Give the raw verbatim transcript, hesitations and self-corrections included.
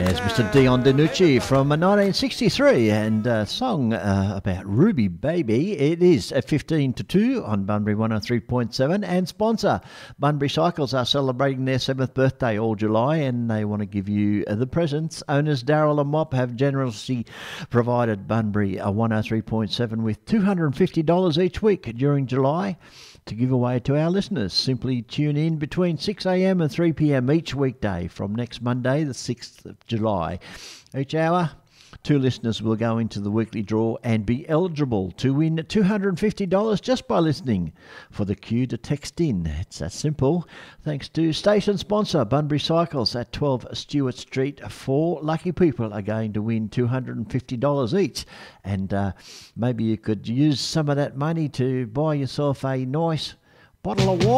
There's Mister Dion DiNucci from nineteen sixty-three and a song uh, about Ruby Baby. It is at fifteen to two on Bunbury one oh three point seven, and sponsor Bunbury Cycles are celebrating their seventh birthday all July, and they want to give you uh, the presents. Owners Daryl and Mop have generously provided Bunbury a one oh three point seven with two hundred fifty dollars each week during July to give away to our listeners. Simply tune in between six a.m. and three p.m. each weekday from next Monday, the sixth of July. Each hour, two listeners will go into the weekly draw and be eligible to win two hundred fifty dollars just by listening for the cue to text in. It's that simple. Thanks to station sponsor Bunbury Cycles at twelve Stewart Street. Four lucky people are going to win two hundred fifty dollars each. And uh, maybe you could use some of that money to buy yourself a nice bottle of wine.